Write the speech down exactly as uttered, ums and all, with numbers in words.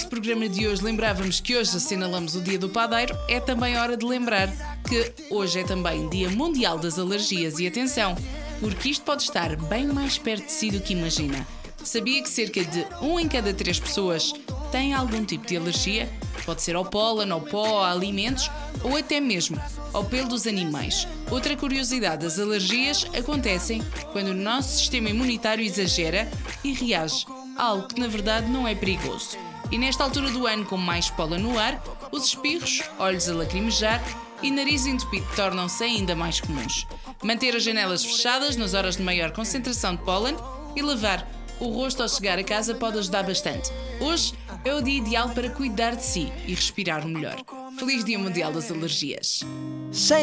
programa de hoje lembrávamos que hoje assinalamos o Dia do Padeiro, é também hora de lembrar que hoje é também Dia Mundial das Alergias. E atenção, porque isto pode estar bem mais perto de si do que imagina. Sabia que cerca de um em cada três pessoas tem algum tipo de alergia? Pode ser ao pólen, ao pó, a alimentos ou até mesmo ao pelo dos animais. Outra curiosidade, as alergias acontecem quando o nosso sistema imunitário exagera e reage a algo que na verdade não é perigoso. E nesta altura do ano, com mais pólen no ar, os espirros, olhos a lacrimejar e nariz entupido tornam-se ainda mais comuns. Manter as janelas fechadas nas horas de maior concentração de pólen e lavar o rosto ao chegar a casa pode ajudar bastante. Hoje é o dia ideal para cuidar de si e respirar melhor. Feliz Dia Mundial das Alergias!